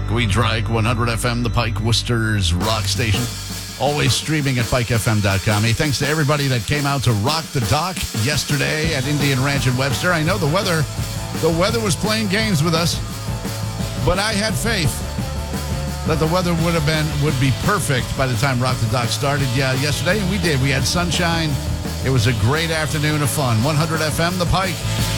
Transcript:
Queensryche, 100 FM, the Pike, Worcester's rock station. Always streaming at pikefm.com. Hey, thanks to everybody that came out to rock the dock yesterday at Indian Ranch in Webster. I know the weather was playing games with us, but I had faith that the weather would be perfect by the time Rock the Dock started yesterday, and we did. We had sunshine. It was a great afternoon of fun. 100 FM, the Pike.